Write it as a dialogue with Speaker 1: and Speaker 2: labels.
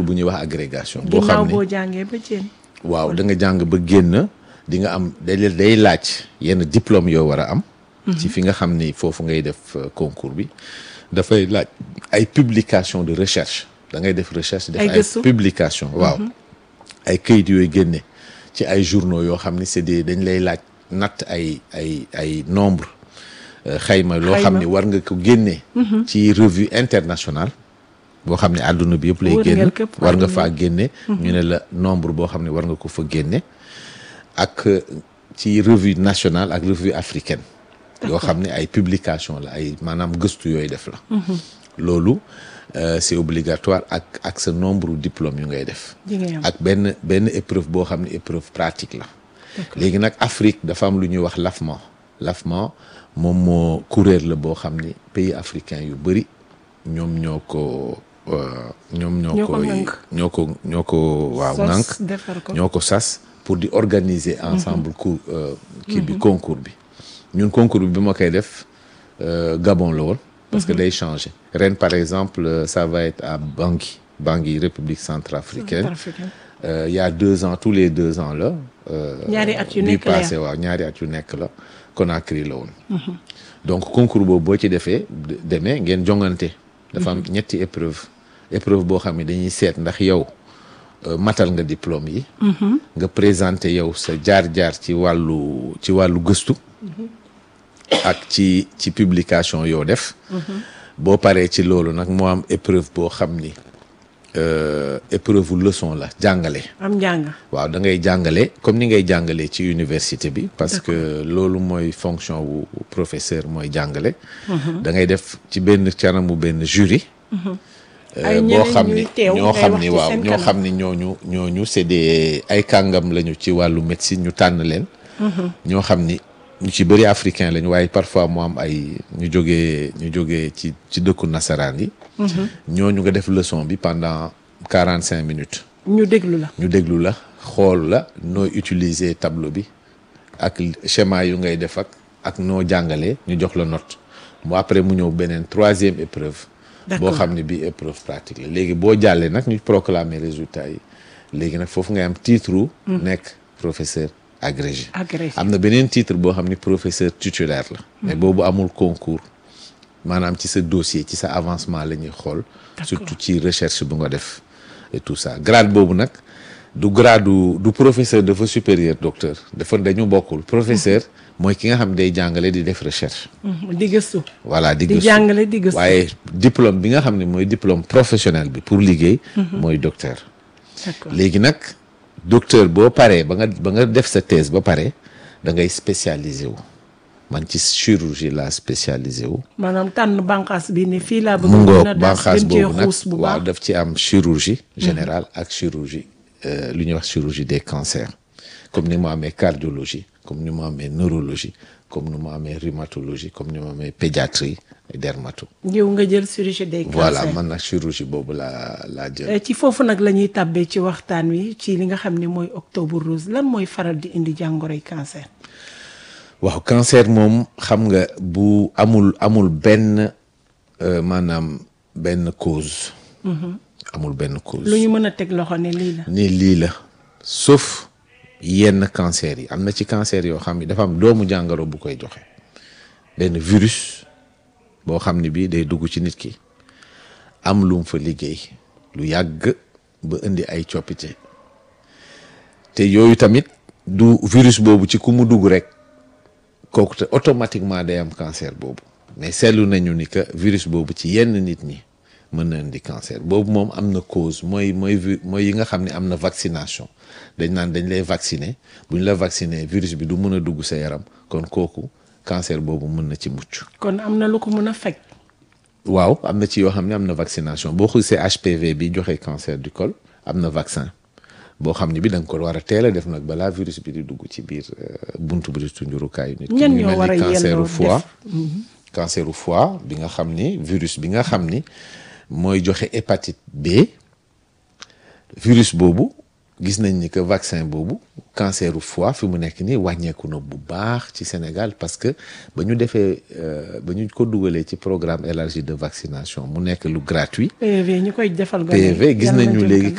Speaker 1: bu ñuy wax agrégation. boo
Speaker 2: ginnaaw
Speaker 1: xam ne
Speaker 2: boo jàngee ba jéem.
Speaker 1: waaw da nga jàng ba génn di nga am day laaj yenn diplôme yoo war a am. ci fi nga xam ni foofu ngay def concours bi dafay laaj ay publication de recherche da ngay def recherche. def ay publication waaw. ay këyit yooyu génne ci ay journaux yoo xam ni c'est dañ lay laaj natt ay nombre xayma loo xam ni war nga ko génne. ci revue internationale. boo xam ne àdduna bi yëpp lay génn war nga faa génne. ñu ne la nombre boo xam ne war nga ko fa génne. ak ci revue nationale ak revue africaine. yoo xam ne ay publication la ay maanaam gëstu yooyu def la. loolu c'est obligatoire ak sa nombre diplôme yu ngay def. ak benn épreuve boo xam ne épreuve pratique la. léegi nag Afrique dafa am lu ñuy wax l'AFMA moom moo kuréel la boo xam ni pays africain yu bëri ñoom ñoo ko waaw ŋànk ñoo ko sas pour di organiser ensemble kii bi concours bi ñun concours bi ma koy def Gabon la woon parce que day changer ren par exemple ça va être à Bangui République centrafricaine il y a 2 ans tous les 2 ans la
Speaker 2: ñaari at yu
Speaker 1: bi
Speaker 2: nekk la
Speaker 1: passé waaw ñaari at yu nekk la Conakry la woon donc concours boobu boo ci demee ngeen jongante dafa am ñetti épreuve boo xam ne dañuy seet ndax yow matal nga diplôme yi nga présenter yow sa jaar-jaar ci wàllu gëstu ak ci publication yoo def boo paree ci loolu nag moo am épreuve boo xam ni épreuve leçon la jàngale
Speaker 2: am njàng
Speaker 1: waaw da ngay jàngale comme ni ngay jàngalee ci université bi parce que loolu mooy fonction wu professeur mooy jàngale da ngay def ci benn canamu benn jury boo xam ni ñoo xam ni ñooñu c'est des ay kàngam lañu ci wàllu médecine ñu tànn leen ñoo xam ni ñu ci bëri africain lañu waaye parfois mu am ay ñu jógee ci dëkku nasaraan yi ñooñu nga def leçon bi pendant 45 minutes
Speaker 2: ñu déglu la
Speaker 1: xool la nooy utiliser tableau bi ak schéma yu ngay def ak noo jàngalee ñu jox la note mu après mu ñëw beneen 3e épreuve boo xam ne bii épreuve pratique la léegi boo jàllee nag ñu proclamer résultat yi léegi nag foofu ngay am titre nekk professeur agrégé am na beneen titre boo xam ni professeur titulaire la mais boobu amul concours maanaam ci sa dossier ci sa avancement la ñuy xool surtout ci recherche bu nga def et tout ça grade boobu nag du grade du professeur dafa supérieur docteur dañu bokkul professeur mooy ki nga xam day jàngale di def recherche
Speaker 2: di gëstu
Speaker 1: voilà di
Speaker 2: jàngale di gëstu
Speaker 1: waaye diplôme bi nga xam ne mooy diplôme professionnel bi pour liggéey mooy docteur léegi nag docteur boo paree ba nga def sa thèse ba pare da ngay spécialisé wu man ci chirurgie laa spécialisé wu.
Speaker 2: maanaam tànn bànqaas bi ne fii laa bëgg.
Speaker 1: mu ngoog bànqaas boobu nag waaw daf ci am chirurgie générale ak chirurgie lu ñuy wax chirurgie des cancers comme ni mu amee cardiologie comme ni mu amee neurologie comme ni mu amee rhumatologie comme ni mu amee pédiatrie dermato.
Speaker 2: yow nga jël chirurgie des cancers
Speaker 1: voilà man nag chirurgie boobu laa jël.
Speaker 2: ci foofu nag la ñuy tàbbee ci waxtaan wi ci li nga xam ne mooy octobre rose lan mooy faral di indi jàngoroy cancer.
Speaker 1: waaw cancer moom xam nga bu amul benn maanaam benn cause. amul benn cause.
Speaker 2: lu ñu mën a teg loxo ne lii la.
Speaker 1: ni lii la sauf yenn cancer yi am na ci cancer yoo xam ne dafa am doomu jàngoro bu koy joxe benn virus boo xam ne bii day dugg ci nit ki am lu mu fa liggéey lu yàgg ba indi ay coppite te yooyu tamit du virus boobu ci ku mu dugg rek. kooku te automatiquement day am cancer boobu mais seetlu nañu ni que virus boobu ci yenn nit ñi mën na indi cancer boobu moom am na cause mooy yi nga xam ne am na vaccination dañ naan dañ lay vacciner bu ñu la vacciner virus bi du mën a dugg sa yaram kon kooku cancer boobu mën na ci mucc.
Speaker 2: kon am na lu ko mën a fekk.
Speaker 1: waaw am na ci yoo xam ne am na vaccination boo xoolee HPV bi joxe cancer du col am na vaccin. boo xam ne bi da nga ko war a teel a def nag balaa virus bi di dugg ci biir buntu bi di njurukaayu nit.
Speaker 2: ñan ñoo war a
Speaker 1: canceru foie canceru foie bi nga xam ni virus bi nga xam ni mooy joxe hépatite B virus boobu gis nañ ni que vaccin boobu canceru foie fi mu nekk nii wàññeeku na bu baax ci Sénégal parce que ba ñu ko dugalee ci programme élargi de vaccination mu nekk lu gratuit.
Speaker 2: PV ñu koy defal
Speaker 1: PV gis nañu léegi